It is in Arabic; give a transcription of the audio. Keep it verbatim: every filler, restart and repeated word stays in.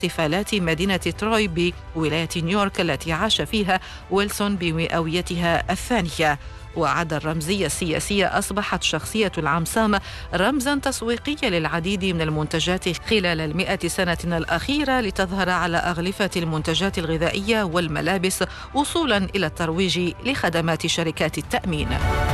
احتفالات مدينة تروي بولاية نيويورك التي عاش فيها ويلسون بمئويتها الثانية. وعدا الرمزية السياسية، أصبحت شخصية العم سام رمزا تسويقيا للعديد من المنتجات خلال المئة سنة الأخيرة، لتظهر على أغلفة المنتجات الغذائية والملابس، وصولا إلى الترويج لخدمات شركات التأمين.